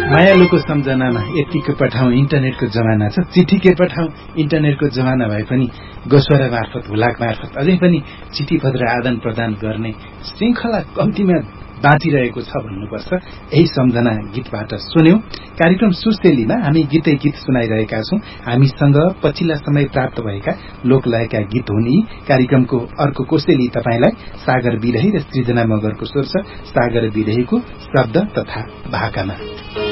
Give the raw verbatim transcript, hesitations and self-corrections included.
मायालुको सम्झनामा यतिको पठाउँ इन्टरनेटको जमाना छ, चिठी के पठाउँ इन्टरनेटको जमाना भए पनि गोस्वरा मार्फत हुलाक मार्फत अझै पनि चिठी पत्र आदान प्रदान गर्ने श्रृङ्खला कम्तीमा बाँचिरहेको छ भन्नुपर्छ। यही सम्झना गीतबाट सुन्यौं। कार्यक्रम सुस्तेलीमा हामी गीतै गीत सुनाइरहेका छौं। हामीसँग पछिल्ला समय प्राप्त भएका लोकलयका गीत हुन्। कार्यक्रमको अर्को कोसेली तपाईलाई सागर विरही र सृजना मगरको स्वर छ। सागर विरहीको शब्द तथा भाकामा